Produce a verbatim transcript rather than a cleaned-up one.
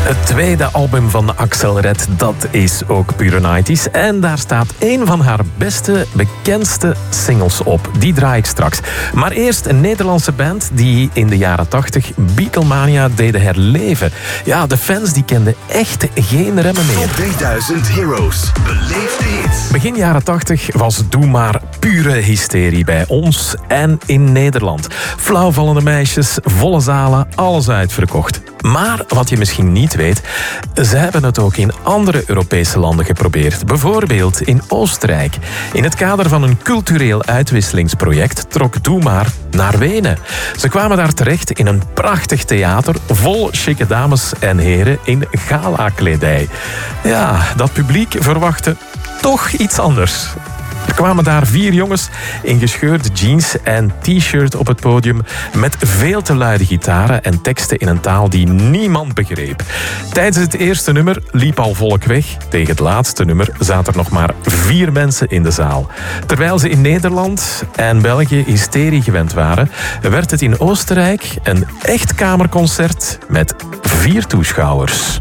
Het tweede album van Axel Red, dat is ook pure nineties. En daar staat een van haar beste, bekendste singles op. Die draai ik straks. Maar eerst een Nederlandse band die in de jaren tachtig Beatlemania deden herleven. Ja, de fans die kenden echt geen remmen meer. Top drieduizend Heroes. Beleefde hits. Begin jaren tachtig was Doe Maar pure hysterie bij ons en in Nederland. Flauwvallende meisjes, volle zalen, alles uitverkocht. Maar wat je misschien niet weet, ze hebben het ook in andere Europese landen geprobeerd. Bijvoorbeeld in Oostenrijk. In het kader van een cultureel uitwisselingsproject trok Doe Maar naar Wenen. Ze kwamen daar terecht in een prachtig theater vol chique dames en heren in gala-kledij. Ja, dat publiek verwachtte toch iets anders. Er kwamen daar vier jongens in gescheurde jeans en t-shirt op het podium met veel te luide gitaren en teksten in een taal die niemand begreep. Tijdens het eerste nummer liep al volk weg. Tegen het laatste nummer zaten er nog maar vier mensen in de zaal. Terwijl ze in Nederland en België hysterie gewend waren, werd het in Oostenrijk een echt kamerconcert met vier toeschouwers.